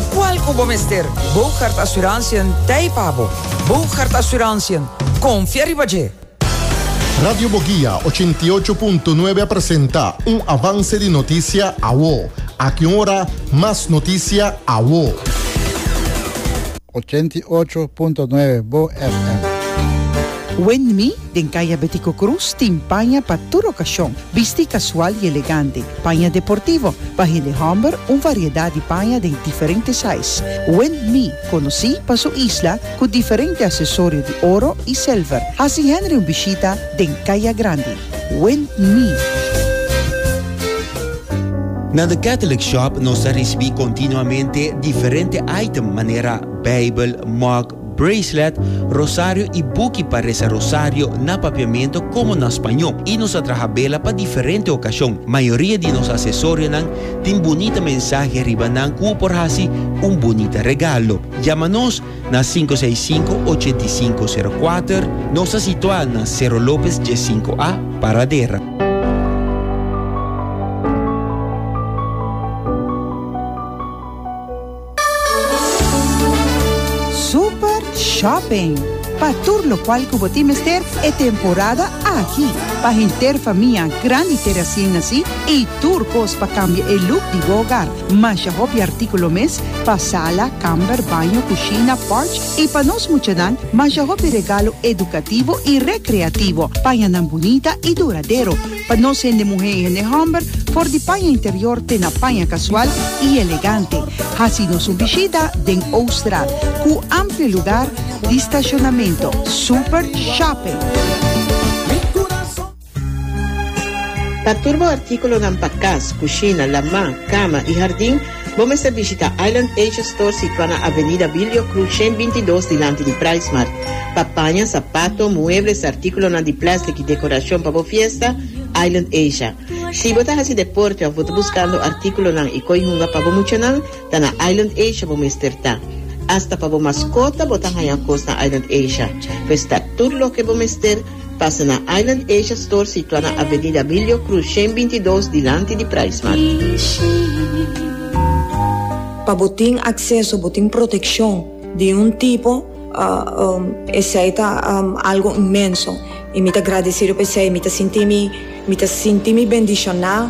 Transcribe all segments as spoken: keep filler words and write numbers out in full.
qual como mister? Bouchard Assurantiën Taipabo. Bouchard Assurantiën. Confia ribaje. Radio Boguía ochenta y ocho punto nueve presenta un avance de noticia a wo. A qué hora más noticia a wo. ochenta y ocho punto nueve Bo F M. When me, den Caia Betico Cruz, te empaña para tu ocasión. Vesti casual y elegante. Paña deportivo. Bajile Humber, una variedad de paña de diferentes sizes. When me, conocí para su isla con diferentes accesorios de oro y silver. Así Henry un visita den Caia Grande. When me. Na The Catholic Shop nos recibe continuamente diferentes items, manera Bible, mug, bracelet, rosario y buki para ese rosario na papiamento como na español. Y nos atraja vela para diferente ocasión. Mayoría de nos accesorios nan tienen bonita mensaje arriba nan ku por hasi un bonita regalo. Llámanos na cinco seis cinco, ocho cinco cero cuatro. Nos sitúa na Cero López G cinco A Paradera. Shopping. Para todo lo cual que você mister é temporada aqui. Para gente família grande ter assim assim e turcos para cambiar o look de hogar. Mas hobby artículo mes para sala, camber, banho, cozinha, porch e para nós muchadan, mas hobby regalo educativo e recreativo. Paña nan bonita e duradeiro. Para nós sendo mulher em Humber, for de paña interior tem a paña casual e elegante. Assim nos visita den Austral, com amplo lugar de estacionamento. Super Shopping. Para turbo artículo nan pacas, cocina, lamá, cama e jardim, vamos visitar Island Asia Store situada na Avenida Bilio Cruz ciento veintidós delante de Price Mart. Papanha, sapato, muebles, artículos nan de plástico e decoração para a fiesta, Island Asia. Se você está deporte ou você buscando artículos nan e coihunga para você nan, tá na Island Asia vamos estar. Hasta para mascota, botar a costa na Island Asia. Para tudo lo que vamos ter, passa na Island Asia Store, situada na Avenida Bilio Cruz ciento veintidós, delante de Price Mart. Para botar acesso, botar proteção de um tipo, uh, um, esse aí tá um, algo imenso. E me agradecer por isso, me sentir-me, me sentir-me bendicionado.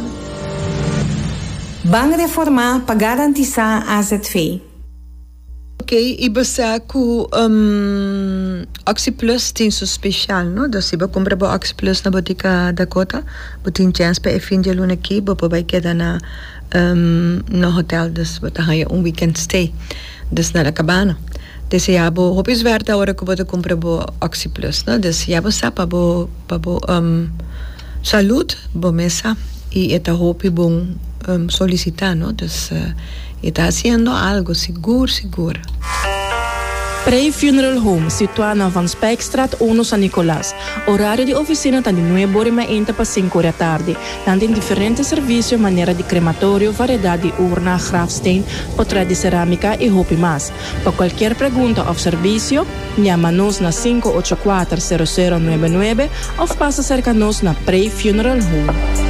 Bank Reforma para garantizar a Z V. Ok, e você com um, Oxyplus tem seu especial, não? Então, se você compra o Oxyplus na botica Dakota, você tem chance para fim de luna aqui, você vai quedar na um, no hotel, então você tem um weekend stay, então na cabana. Então, se você hopis verde a hora que você compra o Oxyplus, não? Então, se você para o para um, saúde, boa mesa e esta hopi bom um, solicitar, não? Então, e está fazendo algo seguro, seguro. Prey Funeral Home, situado na Van Spijkstraat uno San Nicolás. Horário de oficina está de nueve horas e meia para cinco da tarde. Tem diferentes serviços, maneira de crematório, variedade de urna, grafsteen, portrait de cerâmica e hopi mais. Para qualquer pergunta ou serviço, chama-nos na cinco oito quatro, zero zero nove nove ou passa cerca-nos na Prey Funeral Home.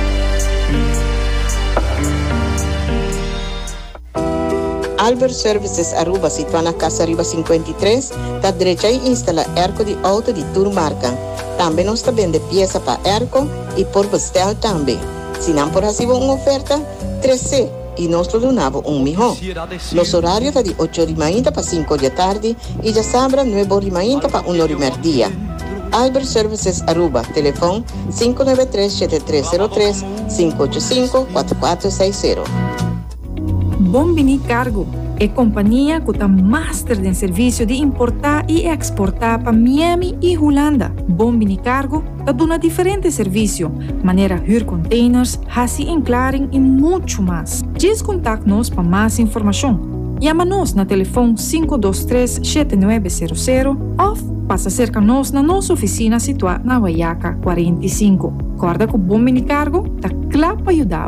Albert Services Aruba, situada na Casa Riba cinquenta e três, está direita e instala erco de auto de Turmarca. Também nós vende peça para erco e por bestel também. Se não por receber uma oferta, três C e nós donamos um milhão. Os horários estão de oito da manhã para cinco da tarde e já sabra nove da manhã para uma hora e meia. Albert Services Aruba, telefone cinco nove três, sete três zero três, cinco oito cinco, quatro quatro seis zero. Bombini Cargo é companhia que está master em serviço de importar e exportar para Miami e Holanda. Bombini Cargo está dando diferentes serviços, maneira huur containers, hasi enclaring e muito mais. Diz contact-nos para mais informação. Chama-nos na telefone cinco dois três, sete nove zero zero ou passa cerca-nos na nossa oficina situada na Guayaca quarenta e cinco. Corda que o Bombini Cargo está claro para ajudar.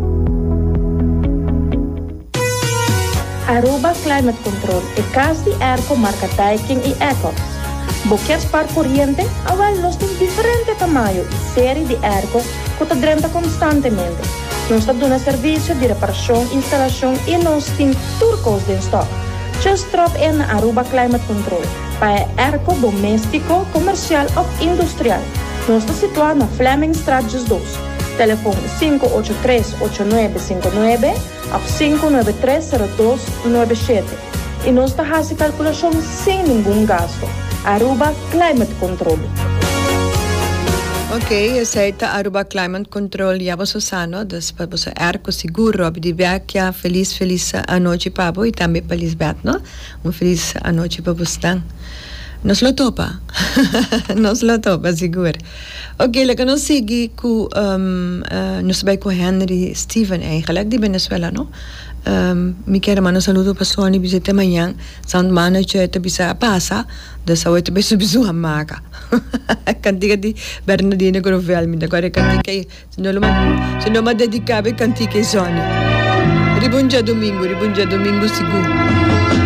Aruba Climate Control é casa de airco marca Daikin e Ecos. Boquetes par corriente, avai los de diferente tamanho e série de airco que te drenta constantemente. Nós estamos dando serviço de reparação, instalação e nós temos turcos de stock. Just drop in Aruba Climate Control para airco doméstico, comercial ou industrial. Nós estamos situados na Fleming Stratus dois. Telefone cinco oito três oito nove cinco nove ou cinco nove três zero dois nove sete. E nós estamos fazendo calculação sem nenhum gasto. Aruba Climate Control. Ok, aceita Aruba Climate Control. Já você sabe, para você arco seguro, de viagem feliz, feliz a noite para você e também para Lisbeth, não? Um feliz a noite para você. Nos lo topa. Nos lo topa, seguro. Ok, lekker nos sigue com um, uh, nos bij com Henry Steven eigenlijk, die Venezuela, no? Um, mi quero mandar um saludo para Sony, visita amanhã, sound manager, te bisa passa, da saúde te bisa bisu hamaca. Cantica di Bernardino Grovel, mi agora cantica, se não se não me dedicava cantica Sony. Ribunja domingo, ribunja domingo seguro.